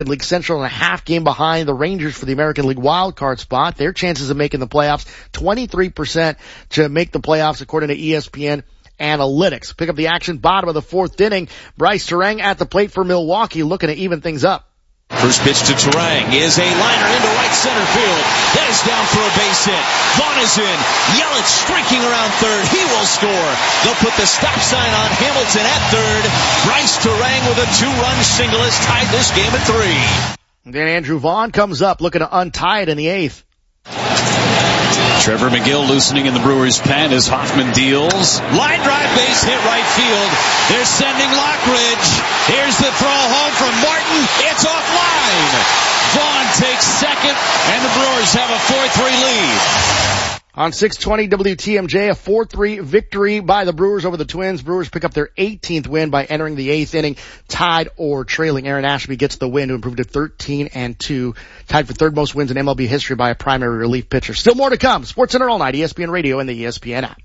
League Central and a half game behind the Rangers for the American League wildcard spot. Their chances of making the playoffs, 23% to make the playoffs according to ESPN Analytics. Pick up the action bottom of the fourth inning. Bryce Terang at the plate for Milwaukee, looking to even things up. First pitch to Terang is a liner into right center field. That is down for a base hit. Vaughn is in. Yelich streaking around third. He will score. They'll put the stop sign on Hamilton at third. Bryce Terang with a 2-run single has tied this game at 3. Then Andrew Vaughn comes up looking to untie it in the eighth. Trevor McGill loosening in the Brewers' pen as Hoffman deals. Line drive, base hit right field. They're sending Lockridge. Here's the throw home from Martin. It's offline. Vaughn takes second, and the Brewers have a 4-3 lead. On 620 WTMJ, a 4-3 victory by the Brewers over the Twins. Brewers pick up their 18th win by entering the eighth inning, tied or trailing. Aaron Ashby gets the win to improve to 13-2, tied for third most wins in MLB history by a primary relief pitcher. Still more to come. SportsCenter all night, ESPN Radio and the ESPN app.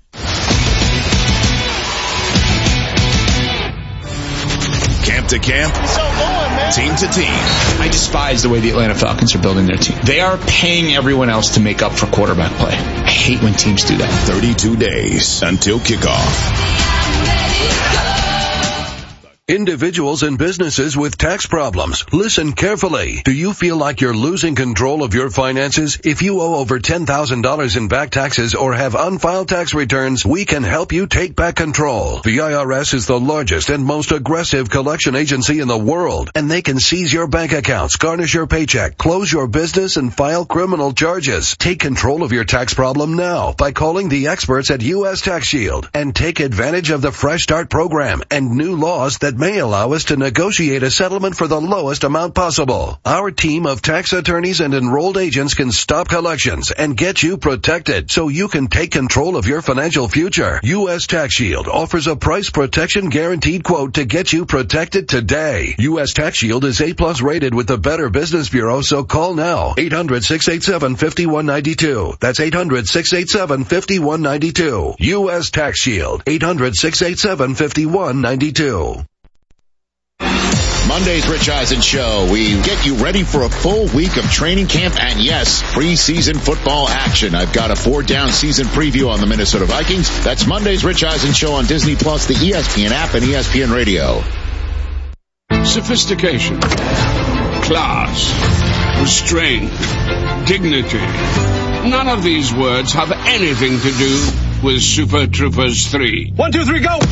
Camp to camp, team to team. I despise the way the Atlanta Falcons are building their team. They are paying everyone else to make up for quarterback play. I hate when teams do that. 32 days until kickoff. Individuals and businesses with tax problems, listen carefully. Do you feel like you're losing control of your finances? If you owe over $10,000 in back taxes or have unfiled tax returns, we can help you take back control. The IRS is the largest and most aggressive collection agency in the world, and they can seize your bank accounts, garnish your paycheck, close your business, and file criminal charges. Take control of your tax problem now by calling the experts at U.S. Tax Shield and take advantage of the Fresh Start program and new laws that may allow us to negotiate a settlement for the lowest amount possible. Our team of tax attorneys and enrolled agents can stop collections and get you protected so you can take control of your financial future. U.S. Tax Shield offers a price protection guaranteed quote to get you protected today. U.S. Tax Shield is A+ rated with the Better Business Bureau, so call now. 800-687-5192. That's 800-687-5192. U.S. Tax Shield. 800-687-5192. Monday's Rich Eisen Show. We get you ready for a full week of training camp and, yes, preseason football action. I've got a 4-down season preview on the Minnesota Vikings. That's Monday's Rich Eisen Show on Disney+, the ESPN app, and ESPN Radio. Sophistication, class, restraint, dignity. None of these words have anything to do with Super Troopers 3. 1, 2, 3, go!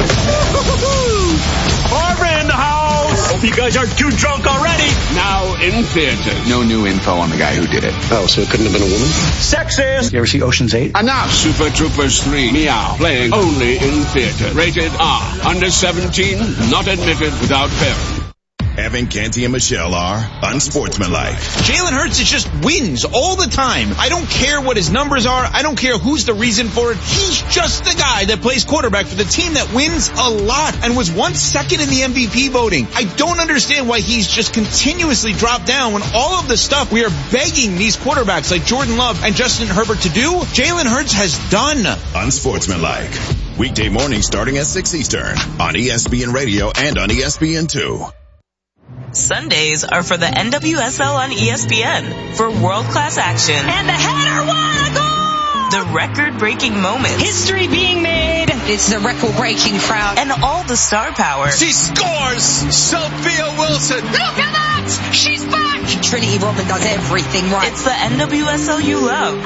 Barbara in the house! Hope you guys aren't too drunk already. Now in theaters. No new info on the guy who did it. Oh, so it couldn't have been a woman? Sexist! You ever see Ocean's 8? Enough! Super Troopers 3, Meow, playing only in theater. Rated R. Under 17, not admitted without parent. Evan, Canty, and Michelle are unsportsmanlike. Jalen Hurts just wins all the time. I don't care what his numbers are. I don't care who's the reason for it. He's just the guy that plays quarterback for the team that wins a lot and was once second in the MVP voting. I don't understand why he's just continuously dropped down when all of the stuff we are begging these quarterbacks like Jordan Love and Justin Herbert to do, Jalen Hurts has done. Unsportsmanlike. Weekday mornings starting at 6 Eastern on ESPN Radio and on ESPN2. Sundays are for the NWSL on ESPN for world-class action. And the header, what a goal! The record-breaking moments. History being made. It's the record-breaking crowd. And all the star power. She scores! Sophia Wilson! Look at that! She's back! Trinity Rodman does everything right. It's the NWSL you love.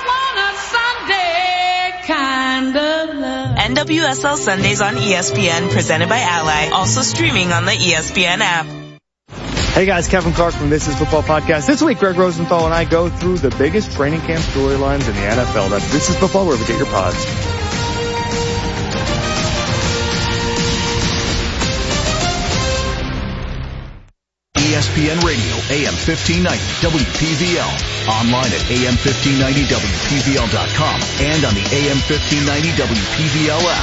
I want a Sunday kind of love. NWSL Sundays on ESPN, presented by Ally. Also streaming on the ESPN app. Hey guys, Kevin Clark from This Is Football Podcast. This week, Greg Rosenthal and I go through the biggest training camp storylines in the NFL. That's This Is Football, wherever you get your pods. ESPN Radio, AM 1590, WPVL. Online at AM1590WPVL.com and on the AM 1590 WPVL app.